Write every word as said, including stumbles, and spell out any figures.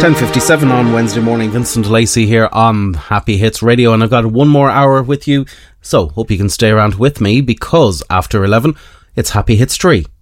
ten fifty-seven on Wednesday morning. Vincent Lacey here on Happy Hits Radio, and I've got one more hour with you, so hope you can stay around with me, because after eleven it's Happy Hits three.